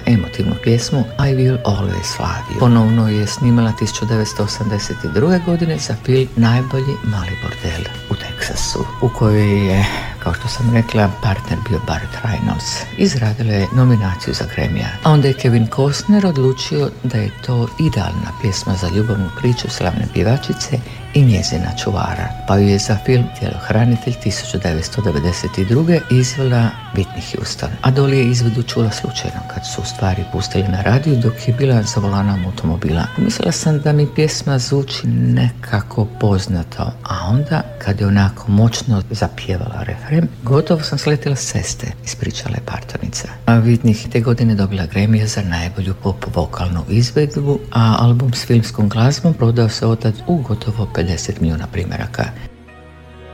emotivnu pjesmu I Will Always Love You. Ponovno je snimala 1982. godine za film Najbolji mali bordel u Teksasu, u kojoj je, kao što sam rekla, partner bio Burt Reynolds. Izradila je nominaciju za Grammy-a. A onda je Kevin Costner odlučio da je to idealna pjesma za ljubavnu priču slavne pjevačice i njezina čuvara, pa ju je za film Tjelohranitelj 1992. izvela Whitney Houston. A Dolly je izvedu čula slučajno kad su stvari pustili na radiju dok je bila za volanom automobila. Mislila sam da mi pjesma zvuči nekako poznato, a onda kad je onako moćno zapjevala refren, gotovo sam sletila s ceste, ispričala je partnernica. A Whitney te godine dobila Grammy za najbolju pop vokalnu izvedbu, a album s filmskom glazbom prodao se otad u gotovo 50 milijuna primjeraka.